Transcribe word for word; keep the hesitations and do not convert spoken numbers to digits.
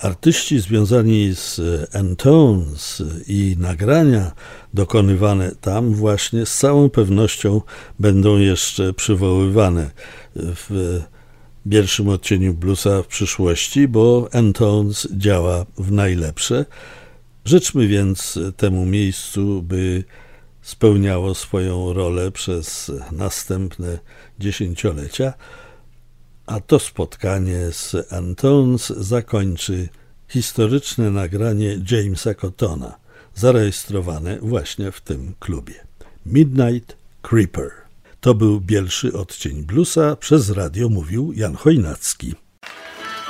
Artyści związani z N-Tones i nagrania dokonywane tam właśnie z całą pewnością będą jeszcze przywoływane w pierwszym odcieniu bluesa w przyszłości, bo N-Tones działa w najlepsze. Życzmy więc temu miejscu, by spełniało swoją rolę przez następne dziesięciolecia, a to spotkanie z N-Tones zakończy historyczne nagranie Jamesa Cottona, zarejestrowane właśnie w tym klubie. Midnight Creeper. To był pierwszy odcień bluesa, przez radio mówił Jan Chojnacki.